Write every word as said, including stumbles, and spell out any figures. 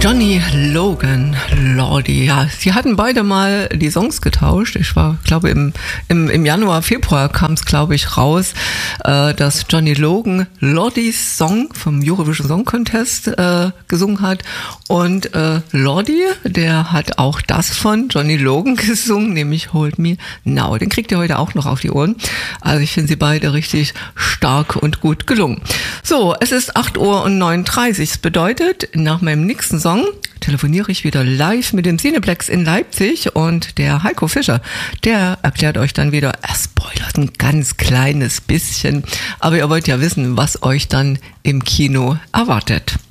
Johnny Logan, Lordi, ja, sie hatten beide mal die Songs getauscht. Ich war, glaube im, im, im Januar, Februar kam es, glaube ich, raus, äh, dass Johnny Logan Lordis Song vom Eurovision Song Contest äh, gesungen hat und äh, Lordi, der hat auch das von Johnny Logan gesungen, nämlich Hold Me Now. Den kriegt ihr heute auch noch auf die Ohren. Also ich finde sie beide richtig stark und gut gelungen. So, es ist acht Uhr neununddreißig. Das bedeutet, nach meinem nächsten Song telefoniere ich wieder live mit dem Cineplex in Leipzig und der Heiko Fischer, der erklärt euch dann wieder, er spoilert ein ganz kleines bisschen, aber ihr wollt ja wissen, was euch dann im Kino erwartet.